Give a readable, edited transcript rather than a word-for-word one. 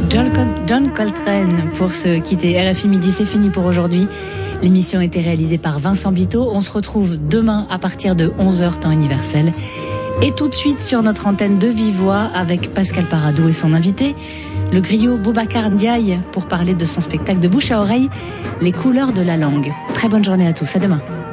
John Coltrane pour se quitter. RFI Midi, c'est fini pour aujourd'hui. L'émission a été réalisée par Vincent Biteau. On se retrouve demain à partir de 11h temps universel. Et tout de suite sur notre antenne de Vive Voix avec Pascal Paradou et son invité, le griot Boubacar Ndiaye, pour parler de son spectacle de bouche à oreille, Les couleurs de la langue. Très bonne journée à tous, à demain.